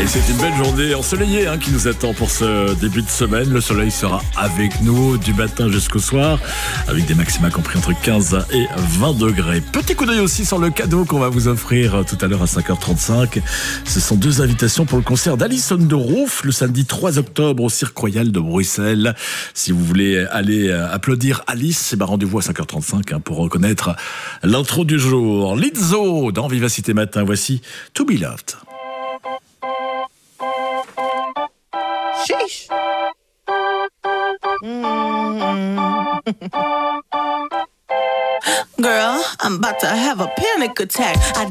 Et c'est une belle journée ensoleillée qui nous attend pour ce début de semaine. Le soleil sera avec nous du matin jusqu'au soir, avec des maxima compris entre 15 et 20 degrés. Petit coup d'œil aussi sur le cadeau qu'on va vous offrir tout à l'heure à 5h35. Ce sont 2 invitations pour le concert d'Alison de Roof le samedi 3 octobre au Cirque Royal de Bruxelles. Si vous voulez aller applaudir Alice, rendez-vous à 5h35 pour reconnaître l'intro du jour. Lizzo dans Vivacité Matin, voici To Be Loved. Sheesh. Girl, I'm about to have a panic attack. I